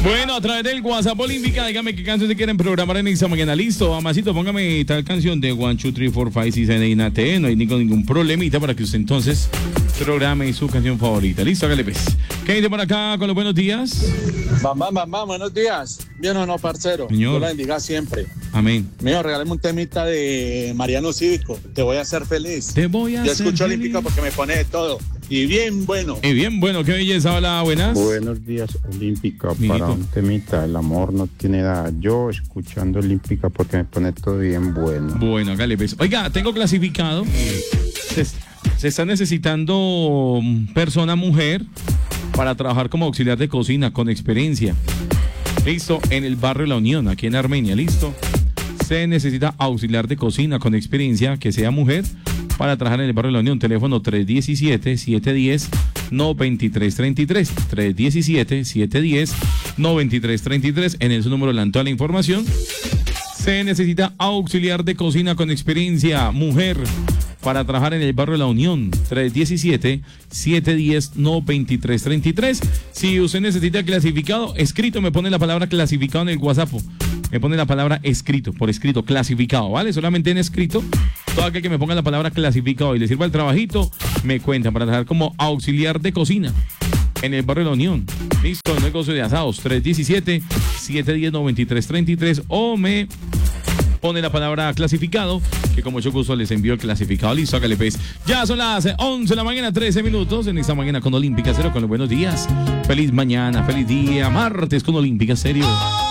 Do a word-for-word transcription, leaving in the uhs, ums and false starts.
Bueno, a través del WhatsApp Olímpica, dígame qué canción se quieren programar en esta mañana. Listo, mamacito, póngame tal canción de one, two, three, four, five, six, seven, eight, nine, ten. No hay ningún, ningún problemita para que usted entonces programe su canción favorita. Listo, hágale pues. ¿Qué dice por acá con los buenos días? Mamá, mamá, buenos días. Bien o no, parcero. Señor. Dios la bendiga siempre. Amén. Mío, regálame un temita de Mariano Cívico. Te voy a hacer feliz. Te voy a Yo hacer escucho feliz. Olímpica porque me pone de todo. Y bien bueno. Y bien, bueno, qué belleza. Hola, buenas. Buenos días, Olímpica, Amiguito. para un temita, el amor no tiene edad. Yo escuchando Olímpica porque me pone todo bien bueno. Bueno, hágale pues. Oiga, tengo clasificado. Se, se está necesitando mm, persona mujer para trabajar como auxiliar de cocina con experiencia. Listo, en el barrio La Unión, aquí en Armenia, listo. Se necesita auxiliar de cocina con experiencia, que sea mujer, para trabajar en el barrio La Unión. Teléfono tres uno siete, siete uno cero, nueve tres tres tres. tres uno siete, siete uno cero, nueve tres tres tres. En ese número le dan toda la información. Se necesita auxiliar de cocina con experiencia, mujer, para trabajar en el barrio La Unión. tres uno siete, siete uno cero, nueve tres tres tres. Si usted necesita clasificado, escrito, me pone la palabra clasificado en el WhatsApp. Me pone la palabra escrito, por escrito, clasificado, ¿vale? Solamente en escrito. Todo aquel que me ponga la palabra clasificado y le sirva el trabajito, me cuentan para trabajar como auxiliar de cocina en el barrio La Unión. Listo, el negocio de asados. tres uno siete, siete uno cero, nueve tres tres tres. O me pone la palabra clasificado, que con mucho gusto les envío el clasificado. Listo, hágale pues. Ya son las once de la mañana, trece minutos en esta mañana con Olímpica Cero, con los buenos días. Feliz mañana, feliz día, martes con Olímpica Serio.